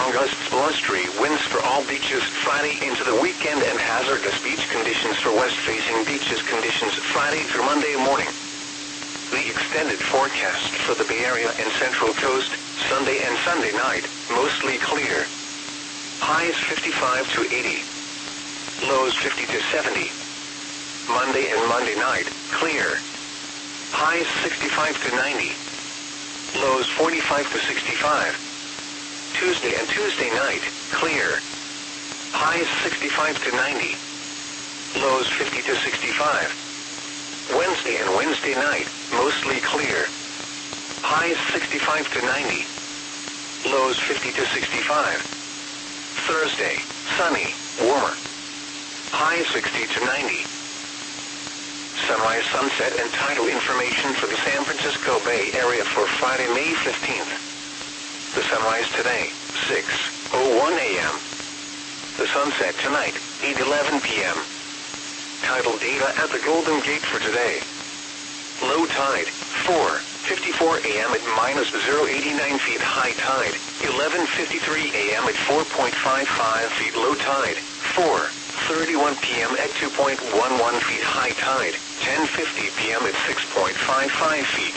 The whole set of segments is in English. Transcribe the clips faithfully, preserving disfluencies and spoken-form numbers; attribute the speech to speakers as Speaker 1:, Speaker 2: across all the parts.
Speaker 1: strong gusts, blustery winds for all beaches Friday into the weekend, and hazardous beach conditions for west-facing beaches. Conditions Friday through Monday morning. The extended forecast for the Bay Area and Central Coast, Sunday and Sunday night, mostly clear. Highs fifty-five to eighty. Lows fifty to seventy. Monday and Monday night, clear. Highs sixty-five to ninety. Lows forty-five to sixty-five. Tuesday and Tuesday night, clear. Highs sixty-five to ninety. Lows fifty to sixty-five. Wednesday and Wednesday night, mostly clear. Highs sixty-five to ninety. Lows fifty to sixty-five. Thursday, sunny, warmer. Highs sixty to ninety. Sunrise, sunset, and tidal information for the San Francisco Bay Area for Friday, May fifteenth. The sunrise today, six oh one a m The sunset tonight, eight eleven p m Tidal data at the Golden Gate for today. Low tide, four fifty-four a m at minus zero point eight nine feet. High tide, eleven fifty-three a m at four point five five feet. Low tide, four thirty-one p m at two point one one feet. High tide, ten fifty p m at six point five five feet.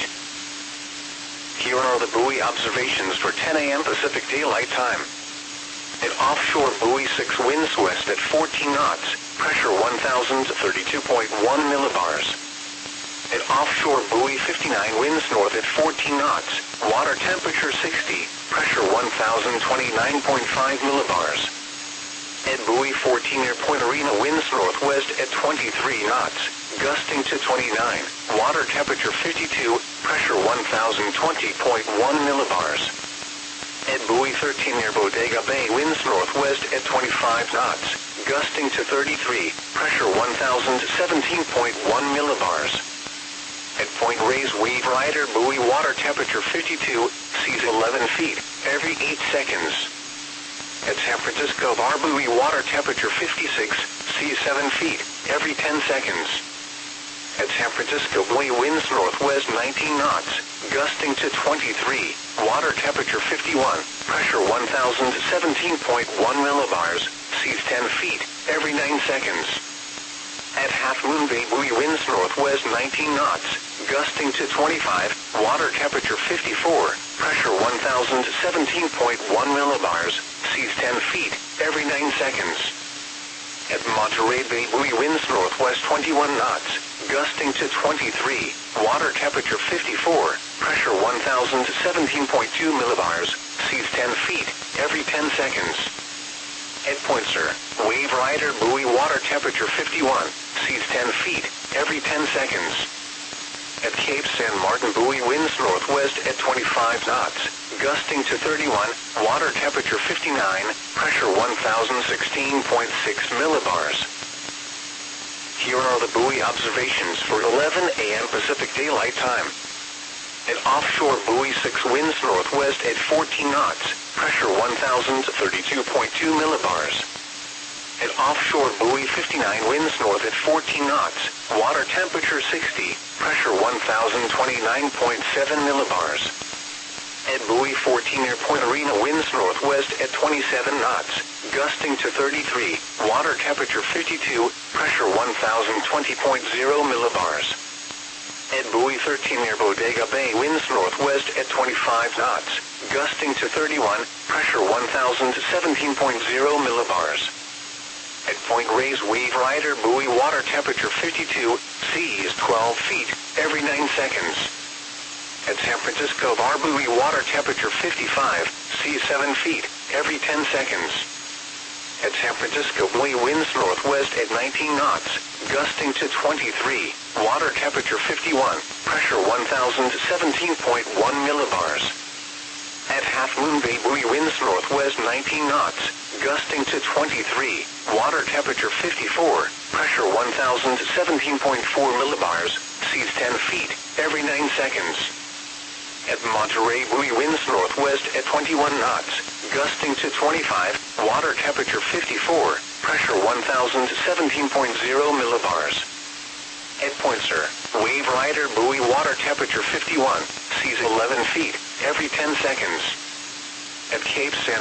Speaker 1: Here are the buoy observations for ten a m Pacific Daylight Time. At offshore buoy six, winds west at fourteen knots, pressure one thousand thirty-two point one millibars. At offshore buoy fifty-nine, winds north at fourteen knots, water temperature sixty, pressure one thousand twenty-nine point five millibars. At buoy fourteen near Point Arena, winds northwest at twenty-three knots, gusting to twenty-nine, water temperature fifty-two, pressure one thousand twenty point one millibars. At buoy thirteen near Bodega Bay, winds northwest at twenty-five knots, gusting to thirty-three, pressure one thousand seventeen point one millibars. At Point Reyes Wave Rider buoy, water temperature fifty-two, seas eleven feet, every eight seconds. At San Francisco Bar buoy, water temperature fifty-six, seas seven feet, every ten seconds. At San Francisco buoy, winds northwest nineteen knots, gusting to twenty-three, water temperature fifty-one, pressure one thousand seventeen point one millibars, seas ten feet, every nine seconds. At Half Moon Bay buoy, winds northwest nineteen knots, gusting to twenty-five, water temperature fifty-four, pressure one thousand seventeen point one millibars, seas ten feet, every nine seconds. At Monterey Bay buoy, winds northwest twenty-one knots, gusting to twenty-three, water temperature fifty-four, pressure one thousand seventeen point two millibars, seas ten feet, every ten seconds. At Point Sur, Wave Rider buoy, water temperature fifty-one, seas ten feet, every ten seconds. At Cape San Martin buoy, winds northwest at twenty-five knots, gusting to thirty-one, water temperature fifty-nine, pressure one thousand sixteen point six millibars. Here are the buoy observations for eleven a m Pacific Daylight Time. At offshore buoy six, winds northwest at fourteen knots, pressure one thousand thirty-two point two millibars. At offshore buoy fifty-nine, winds north at fourteen knots, water temperature sixty, pressure one thousand twenty-nine point seven millibars. At buoy fourteen near Point Arena, winds northwest at twenty-seven knots, gusting to thirty-three, water temperature fifty-two, pressure one thousand twenty point zero millibars. At buoy thirteen near Bodega Bay, winds northwest at twenty-five knots, gusting to thirty-one, pressure one thousand seventeen point zero millibars. At Point Reyes Wave Rider buoy, water temperature fifty-two, seas twelve feet, every nine seconds. At San Francisco Bar buoy, water temperature fifty-five, seas seven feet, every ten seconds. At San Francisco buoy, winds northwest at nineteen knots, gusting to twenty-three, water temperature fifty-one, pressure one thousand seventeen point one millibars. At Half Moon Bay buoy, winds northwest nineteen knots, gusting to twenty-three, water temperature fifty-four, pressure one thousand seventeen point four millibars, seas ten feet, every nine seconds. At Monterey buoy, winds northwest at twenty-one knots, gusting to twenty-five, water temperature fifty-four, pressure one thousand seventeen point zero millibars. At Point Sur, Wave Rider buoy, water temperature fifty-one, seas eleven feet, every ten seconds. At Cape San